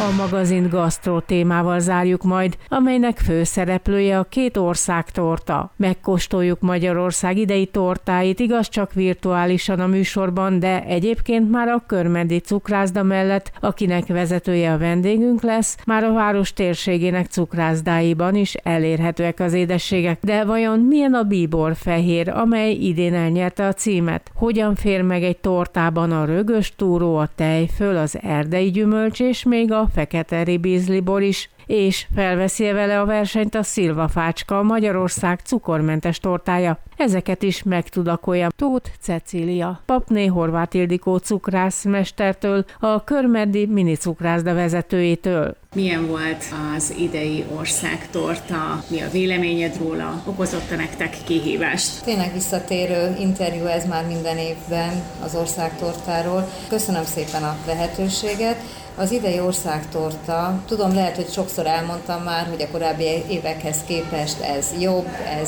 A magazint gasztró témával zárjuk majd, amelynek főszereplője a két országtorta. Megkóstoljuk Magyarország idei tortáit, igaz csak virtuálisan a műsorban, de egyébként már a Körmendi cukrászda mellett, akinek vezetője a vendégünk lesz, már a város térségének cukrászdáiban is elérhetőek az édességek. De vajon milyen a bíborfehér, amely idén elnyerte a címet? Hogyan fér meg egy tortában a rögös túró, a tejföl, az erdei gyümölcs és még a fekete ribizlibor is, és felveszi vele a versenyt a szilvafácska, a Magyarország cukormentes tortája. Ezeket is megtudakolja Tóth Cecília, papné Horváth Ildikó cukrászmestertől, a Körmendi mini cukrászda vezetőjétől. Milyen volt az idei országtorta? Mi a véleményed róla? Okozott-e nektek kihívást? Tényleg visszatérő interjú ez már minden évben az országtortáról. Köszönöm szépen a lehetőséget. Az idei országtorta, tudom, lehet, hogy sokszor elmondtam már, hogy a korábbi évekhez képest ez jobb,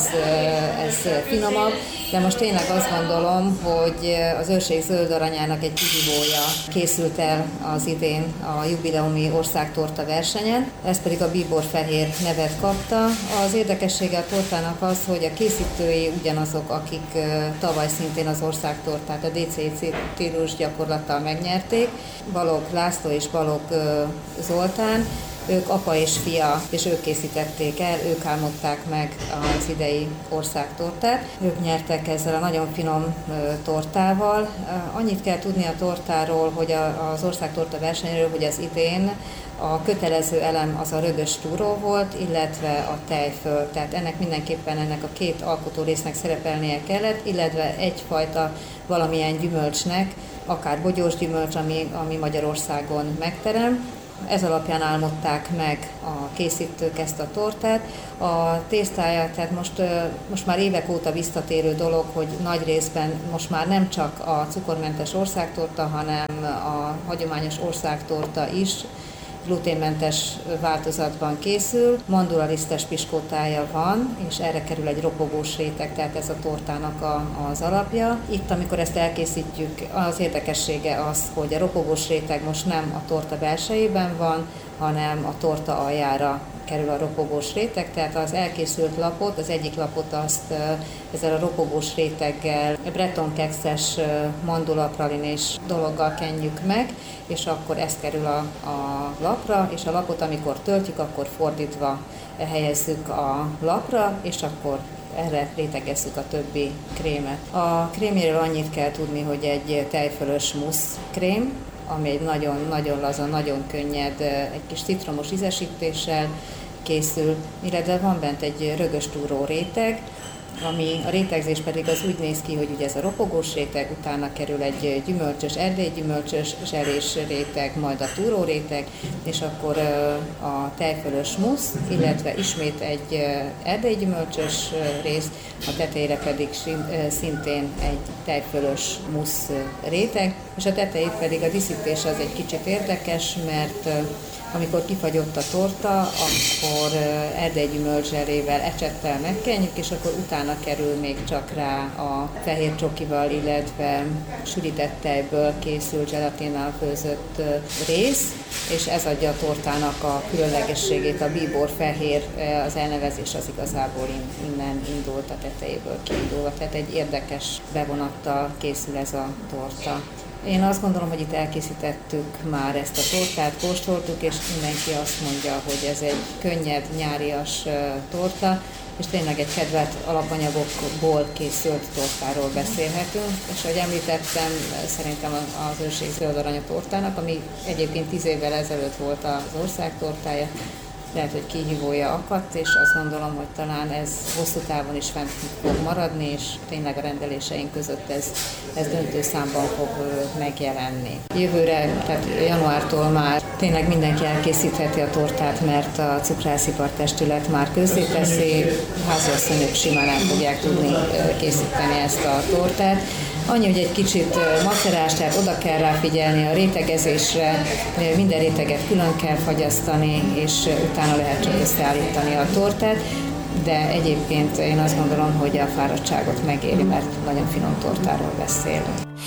ez finomabb, de most tényleg azt gondolom, hogy az Őrség zöld aranyának egy kihívója készült el az idén a jubileumi országtorta versenyen, ez pedig a bíborfehér nevet kapta. Az érdekessége a tortának az, hogy a készítői ugyanazok, akik tavaly szintén az országtortát a DCI stílus gyakorlattal megnyerték, Balogh László és Balogh Zoltán, ők apa és fia, és ők készítették el, ők álmodták meg az idei országtortát. Ők nyertek ezzel a nagyon finom tortával. Annyit kell tudni a tortáról, hogy az országtorta versenyről, hogy az idén a kötelező elem az a rögös túró volt, illetve a tejföl. Tehát ennek a két alkotó résznek szerepelnie kellett, illetve egyfajta valamilyen gyümölcsnek, akár bogyós gyümölcs, ami Magyarországon megterem. Ez alapján álmodták meg a készítők ezt a tortát. A tésztája, tehát most már évek óta visszatérő dolog, hogy nagy részben most már nem csak a cukormentes országtorta, hanem a hagyományos országtorta is gluténmentes változatban készül, mandulalisztes piskótája van, és erre kerül egy ropogós réteg, tehát ez a tortának az alapja. Itt, amikor ezt elkészítjük, az érdekessége az, hogy a ropogós réteg most nem a torta belsejében van, hanem a torta aljára kerül a ropogós réteg, tehát az elkészült lapot, az egyik lapot azt ezzel a ropogós réteggel, bretonkekszes mandulapralinés dologgal kenjük meg, és akkor ez kerül a lapra, és a lapot, amikor töltjük, akkor fordítva helyezzük a lapra, és akkor erre rétegezzük a többi krémet. A krémjéről annyit kell tudni, hogy egy tejfölös musz krém, ami egy nagyon laza, nagyon könnyed, egy kis citromos ízesítéssel készül, illetve van bent egy rögös túró réteg, ami a rétegzés pedig az úgy néz ki, hogy ugye ez a ropogós réteg, utána kerül egy gyümölcsös, erdélyi gyümölcsös zselés réteg, majd a túró réteg, és akkor a tejfölös musz, illetve ismét egy erdélyi gyümölcsös rész, a tetejére pedig szintén egy tejfölös musz réteg, és a tetejét pedig a díszítés az egy kicsit érdekes, mert amikor kifagyott a torta, akkor erdei gyümölcszselével, ecsettel megkenjük, és akkor utána kerül még csak rá a fehér csokival, illetve sűrített tejből készült zselatinnal főzött rész, és ez adja a tortának a különlegességét, a bíborfehér, az elnevezés az igazából innen indult, a tetejéből kiindulva, tehát egy érdekes bevonattal készül ez a torta. Én azt gondolom, hogy itt elkészítettük már ezt a tortát, kóstoltuk, és mindenki azt mondja, hogy ez egy könnyed, nyárias torta, és tényleg egy kedvelt alapanyagokból készült tortáról beszélhetünk. És ahogy említettem, szerintem az Őrség zöld aranya tortának, ami egyébként 10 évvel ezelőtt volt az országtortája, lehet, hogy kihívója akadt, és azt gondolom, hogy talán ez hosszú távon is fent fog maradni, és tényleg a rendeléseink között ez döntő számban fog megjelenni. Jövőre, tehát januártól már tényleg mindenki elkészítheti a tortát, mert a Cukrászipartestület már közzéteszi, háziasszonyok simán el fogják tudni készíteni ezt a tortát. Annyi, hogy egy kicsit macerás, tehát oda kell rá figyelni a rétegezésre, minden réteget külön kell fagyasztani, és utána lehet csak összeállítani a tortát, de egyébként én azt gondolom, hogy a fáradtságot megéri, mert nagyon finom tortáról beszélünk.